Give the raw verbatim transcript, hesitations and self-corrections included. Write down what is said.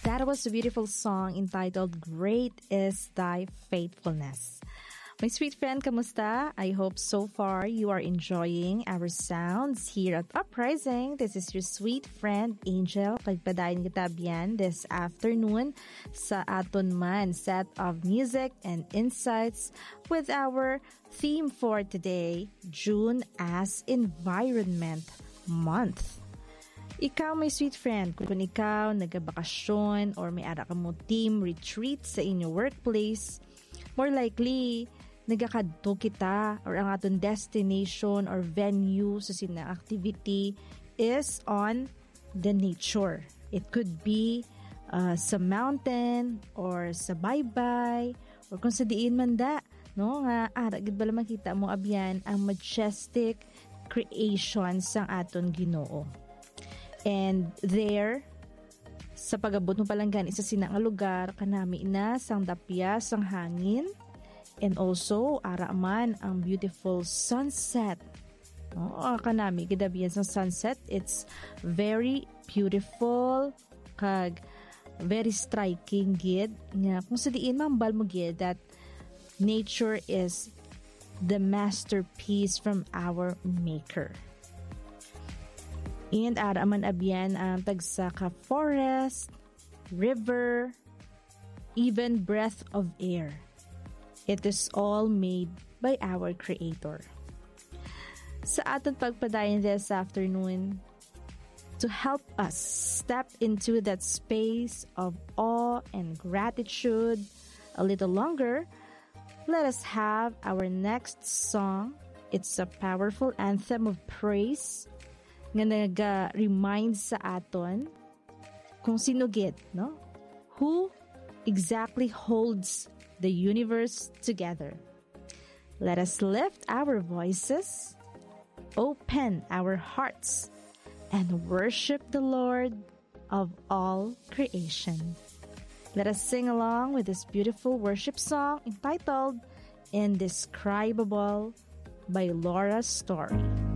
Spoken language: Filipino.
That was a beautiful song entitled Great is Thy Faithfulness. My sweet friend, kamusta? I hope so far you are enjoying our sounds here at Uprising. This is your sweet friend, Angel. Pagpadayon kita biyan this afternoon sa aton man set of music and insights with our theme for today, June as Environment Month. Ikaw, my sweet friend, kung ikaw nagabakasyon or may ara ka mo team retreat sa inyo workplace, more likely, nagakadto kita or ang aton destination or venue sa sinang activity is on the nature. It could be uh, sa mountain or sa baybay or kung sa diin man da, no? Nga, ara, gid bala makita mo abyan ang majestic creation sang aton Ginoo. And there, sa pagabot mo palanggan, isa sinang lugar, kanami na sang dapya, sang hangin, and also, ara man ang beautiful sunset. Oh, kanami, kidabiyan sa sunset. It's very beautiful, kag very striking gid. Nga, kung sa diin mambal mo gid that nature is the masterpiece from our Maker. And ara man abyan ang tagsa ka forest, river, even breath of air. It is all made by our Creator. Sa aton pagpadayon this afternoon, to help us step into that space of awe and gratitude a little longer, let us have our next song. It's a powerful anthem of praise nga naga-remind sa aton kung sino gid, no? Who exactly holds the universe together. Let us lift our voices, open our hearts, and worship the Lord of all creation. Let us sing along with this beautiful worship song entitled Indescribable by Laura Story.